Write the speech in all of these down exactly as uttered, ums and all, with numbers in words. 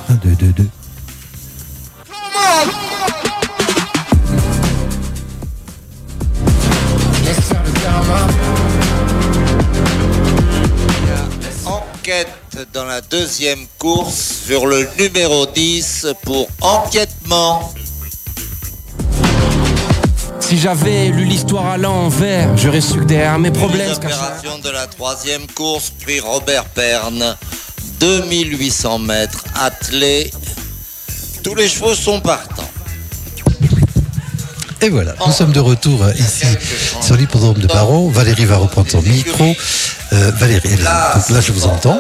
un, deux, deux, deux. Enquête dans la deuxième course sur le numéro dix pour empiètement. Si j'avais lu l'histoire à l'envers, j'aurais su que derrière mes problèmes... Opération de la troisième course, prix Robert Perne, deux mille huit cents mètres, attelé. Tous les chevaux sont partants. Et voilà, nous sommes de retour ici sur l'hippodrome de Baron. Valérie va reprendre son micro. Euh, Valérie, là, donc là je vous entends.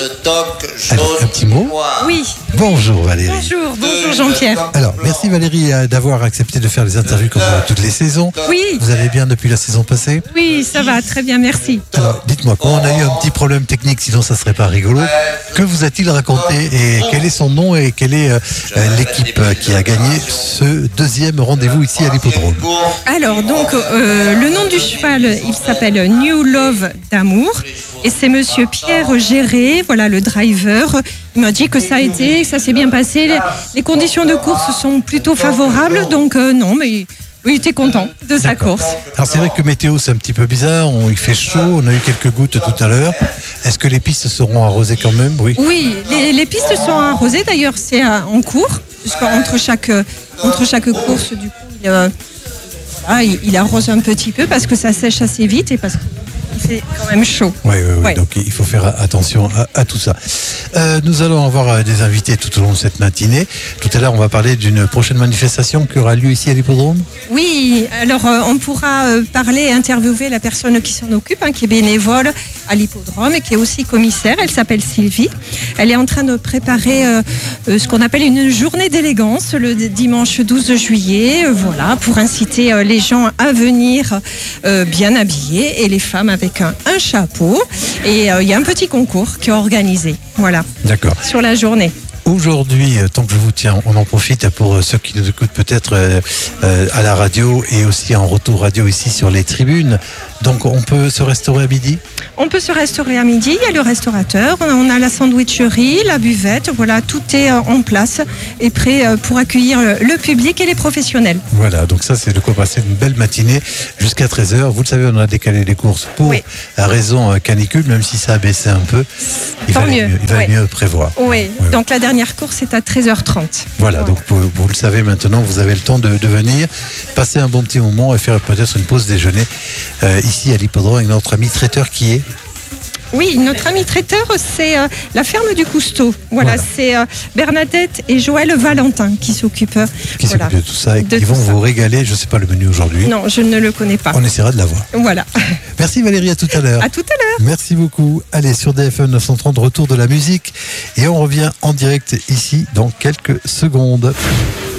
Alors, un petit mot. Oui. Bonjour Valérie. Bonjour, bonjour Jean-Pierre. Alors, merci Valérie d'avoir accepté de faire les interviews comme toutes les saisons. Oui. Vous allez bien depuis la saison passée? Oui, ça va, très bien, merci. Alors, dites-moi, quand on a eu un petit problème technique, sinon ça serait pas rigolo, que vous a-t-il raconté et quel est son nom et quelle est euh, l'équipe qui a gagné ce deuxième rendez-vous ici à l'hippodrome? Alors, donc, euh, le nom du cheval, il s'appelle New Love d'Amour. Et c'est monsieur Pierre Géré, voilà le driver. Il m'a dit que ça a été, que ça s'est bien passé. Les, les conditions de course sont plutôt favorables, donc euh, non, mais il était content de sa course. Alors c'est vrai que météo c'est un petit peu bizarre, on, il fait chaud, on a eu quelques gouttes tout à l'heure. Est-ce que les pistes seront arrosées quand même? Oui, oui les, les pistes sont arrosées, d'ailleurs c'est euh, en cours, puisqu'entre chaque, euh, entre chaque course, du coup, il, euh, voilà, il, il arrose un petit peu parce que ça sèche assez vite et parce que c'est quand même chaud. Oui, oui, oui. Ouais. Donc il faut faire attention à, à tout ça. Euh, nous allons avoir des invités tout au long de cette matinée. Tout à l'heure, on va parler d'une prochaine manifestation qui aura lieu ici à l'hippodrome. Oui, alors euh, on pourra euh, parler et interviewer la personne qui s'en occupe, hein, qui est bénévole à l'hippodrome et qui est aussi commissaire. Elle s'appelle Sylvie. Elle est en train de préparer euh, euh, ce qu'on appelle une journée d'élégance le d- dimanche douze juillet, euh, voilà, pour inciter euh, les gens à venir euh, bien habillés et les femmes avec un, un chapeau. Et il euh, y a un petit concours qui est organisé, voilà, D'accord. sur la journée. Aujourd'hui, euh, tant que je vous tiens, on en profite pour euh, ceux qui nous écoutent peut-être euh, euh, à la radio et aussi en retour radio ici sur les tribunes. Donc on peut se restaurer à midi? On peut se restaurer à midi, il y a le restaurateur, on a la sandwicherie, la buvette, voilà, tout est euh, en place et prêt euh, pour accueillir le, le public et les professionnels. Voilà, donc ça c'est de quoi passer une belle matinée jusqu'à treize heures. Vous le savez, on a décalé les courses pour Oui. la raison euh, canicule, même si ça a baissé un peu. Il Tant fallait mieux, mieux, il fallait oui. mieux prévoir. Oui, Ouais. donc la dernière course est à treize heures trente. Voilà, donc vous, vous le savez maintenant, vous avez le temps de, de venir passer un bon petit moment et faire peut-être une pause déjeuner euh, ici à l'hippodrome avec notre ami traiteur qui est... Oui, notre ami traiteur, c'est euh, la ferme du Cousteau. Voilà, Voilà. c'est euh, Bernadette et Joël Valentin qui s'occupent euh, qui voilà, s'occupe de tout ça et de qui tout vont ça. vous régaler. Je ne sais pas le menu aujourd'hui. Non, je ne le connais pas. On essaiera de l'avoir. Voilà, Merci Valérie, à tout à l'heure. à tout à l'heure. Merci beaucoup. Allez, sur D F M neuf cent trente, retour de la musique. Et on revient en direct ici dans quelques secondes.